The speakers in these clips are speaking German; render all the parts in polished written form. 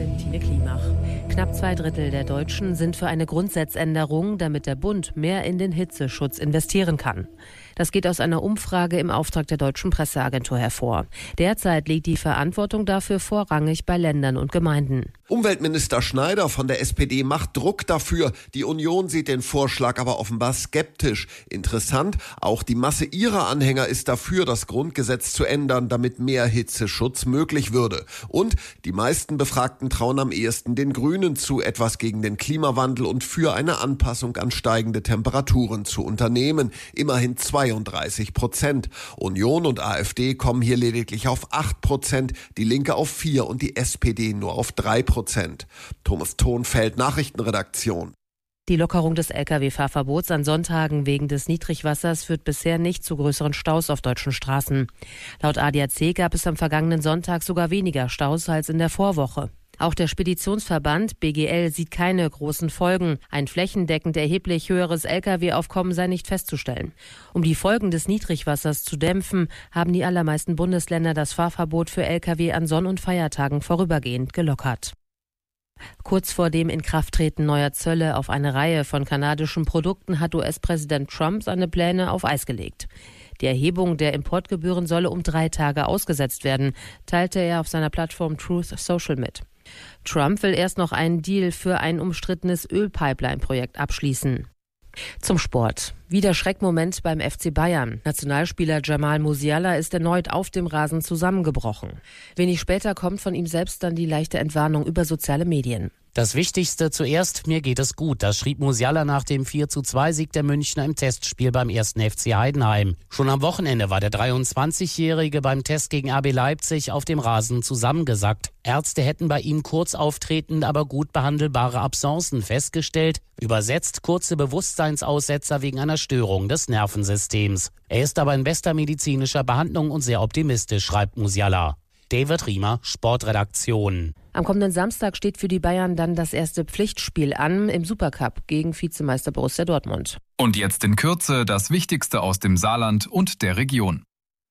bin Tine Klimach. Knapp 2/3 der Deutschen sind für eine Grundsatzänderung, damit der Bund mehr in den Hitzeschutz investieren kann. Das geht aus einer Umfrage im Auftrag der Deutschen Presseagentur hervor. Derzeit liegt die Verantwortung dafür vorrangig bei Ländern und Gemeinden. Umweltminister Schneider von der SPD macht Druck dafür. Die Union sieht den Vorschlag aber offenbar skeptisch. Interessant, auch die Masse ihrer Anhänger ist dafür, das Grundgesetz zu ändern, damit mehr Hitzeschutz möglich würde. Und die meisten Befragten trauen am ehesten den Grünen zu, etwas gegen den Klimawandel und für eine Anpassung an steigende Temperaturen zu unternehmen. Immerhin 32%. Union und AfD kommen hier lediglich auf 8%, die Linke auf 4% und die SPD nur auf 3%. Thomas Thonfeld, Nachrichtenredaktion. Die Lockerung des Lkw-Fahrverbots an Sonntagen wegen des Niedrigwassers führt bisher nicht zu größeren Staus auf deutschen Straßen. Laut ADAC gab es am vergangenen Sonntag sogar weniger Staus als in der Vorwoche. Auch der Speditionsverband BGL sieht keine großen Folgen. Ein flächendeckend erheblich höheres Lkw-Aufkommen sei nicht festzustellen. Um die Folgen des Niedrigwassers zu dämpfen, haben die allermeisten Bundesländer das Fahrverbot für Lkw an Sonn- und Feiertagen vorübergehend gelockert. Kurz vor dem Inkrafttreten neuer Zölle auf eine Reihe von kanadischen Produkten hat US-Präsident Trump seine Pläne auf Eis gelegt. Die Erhebung der Importgebühren solle um 3 Tage ausgesetzt werden, teilte er auf seiner Plattform Truth Social mit. Trump will erst noch einen Deal für ein umstrittenes Ölpipeline-Projekt abschließen. Zum Sport. Wieder Schreckmoment beim FC Bayern. Nationalspieler Jamal Musiala ist erneut auf dem Rasen zusammengebrochen. Wenig später kommt von ihm selbst dann die leichte Entwarnung über soziale Medien. Das Wichtigste zuerst, mir geht es gut. Das schrieb Musiala nach dem 4:2-Sieg der Münchner im Testspiel beim 1. FC Heidenheim. Schon am Wochenende war der 23-Jährige beim Test gegen RB Leipzig auf dem Rasen zusammengesackt. Ärzte hätten bei ihm kurz auftretende, aber gut behandelbare Absencen festgestellt. Übersetzt kurze Bewusstseinsaussetzer wegen einer Störung des Nervensystems. Er ist aber in bester medizinischer Behandlung und sehr optimistisch, schreibt Musiala. David Riemer, Sportredaktion. Am kommenden Samstag steht für die Bayern dann das erste Pflichtspiel an im Supercup gegen Vizemeister Borussia Dortmund. Und jetzt in Kürze das Wichtigste aus dem Saarland und der Region.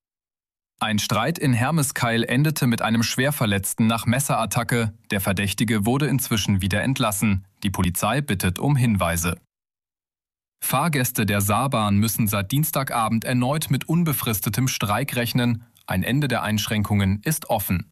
Ein Streit in Hermeskeil endete mit einem Schwerverletzten nach Messerattacke. Der Verdächtige wurde inzwischen wieder entlassen. Die Polizei bittet um Hinweise. Fahrgäste der Saarbahn müssen seit Dienstagabend erneut mit unbefristetem Streik rechnen. Ein Ende der Einschränkungen ist offen.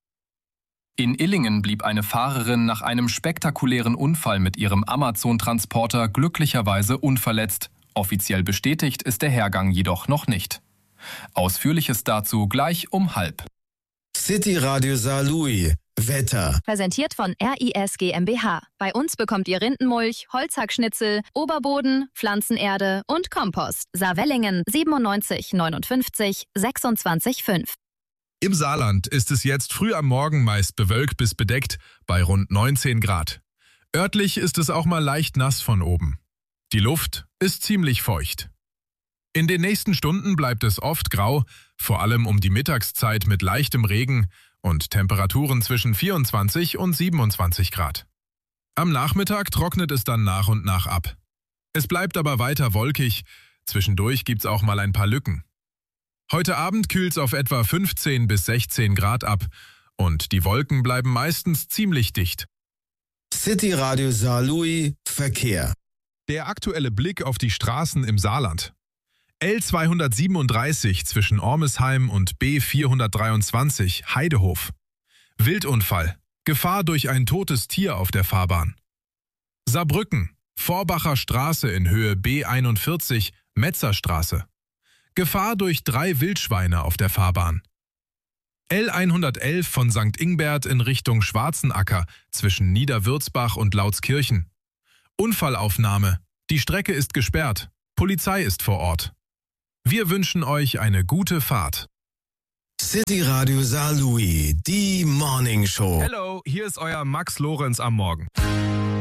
In Illingen blieb eine Fahrerin nach einem spektakulären Unfall mit ihrem Amazon-Transporter glücklicherweise unverletzt. Offiziell bestätigt ist der Hergang jedoch noch nicht. Ausführliches dazu gleich um 12:30. City Radio Saarlouis. Wetter. Präsentiert von RIS GmbH. Bei uns bekommt ihr Rindenmulch, Holzhackschnitzel, Oberboden, Pflanzenerde und Kompost. Saarwellingen 97 59 26 5. Im Saarland ist es jetzt früh am Morgen meist bewölkt bis bedeckt bei rund 19 Grad. Örtlich ist es auch mal leicht nass von oben. Die Luft ist ziemlich feucht. In den nächsten Stunden bleibt es oft grau, vor allem um die Mittagszeit mit leichtem Regen und Temperaturen zwischen 24 und 27 Grad. Am Nachmittag trocknet es dann nach und nach ab. Es bleibt aber weiter wolkig, zwischendurch gibt's auch mal ein paar Lücken. Heute Abend kühlt's auf etwa 15 bis 16 Grad ab und die Wolken bleiben meistens ziemlich dicht. City Radio Saarlouis Verkehr. Der aktuelle Blick auf die Straßen im Saarland. L237 zwischen Ormesheim und B423 Heidehof. Wildunfall. Gefahr durch ein totes Tier auf der Fahrbahn. Saarbrücken. Vorbacher Straße in Höhe B41 Metzerstraße. Gefahr durch 3 Wildschweine auf der Fahrbahn. L111 von St. Ingbert in Richtung Schwarzenacker zwischen Niederwürzbach und Lautskirchen. Unfallaufnahme. Die Strecke ist gesperrt. Polizei ist vor Ort. Wir wünschen euch eine gute Fahrt. City Radio Saarlouis, die Morning Show. Hello, hier ist euer Max Lorenz am Morgen.